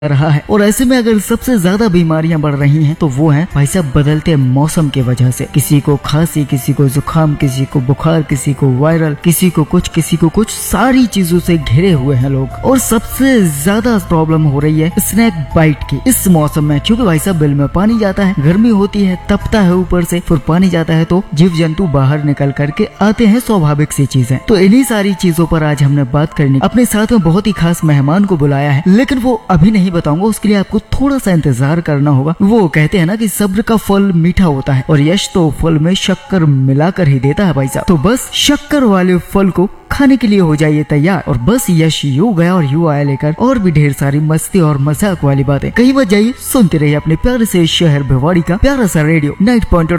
रहा है। और ऐसे में अगर सबसे ज्यादा बीमारियां बढ़ रही हैं तो वो है भाई साहब बदलते मौसम की वजह से। किसी को खांसी, किसी को जुकाम, किसी को बुखार, किसी को वायरल, किसी को कुछ, सारी चीजों से घिरे हुए हैं लोग। और सबसे ज्यादा प्रॉब्लम हो रही है स्नेक बाइट की इस मौसम में, क्योंकि भाई साहब बिल में पानी जाता है, गर्मी होती है, तपता है ऊपर से, फिर पानी जाता है तो जीव जंतु बाहर निकल करके आते हैं, स्वाभाविक सी चीजें। तो इन्हीं सारी चीजों पर आज हमने बात करनी। अपने साथ में बहुत ही खास मेहमान को बुलाया है, लेकिन वो अभी नहीं बताऊंगा, उसके लिए आपको थोड़ा सा इंतजार करना होगा। वो कहते हैं ना कि सब्र का फल मीठा होता है और यश तो फल में शक्कर मिलाकर ही देता है भाई साहब। तो बस शक्कर वाले फल को खाने के लिए हो जाइए तैयार। और बस यश यूं गया और यूं आया लेकर और भी ढेर सारी मस्ती और मजाक वाली बातें। कहीं मत जाइए, सुनते रहिए अपने प्यारे से शहर भिवाड़ी का प्यारा सा रेडियो 90.8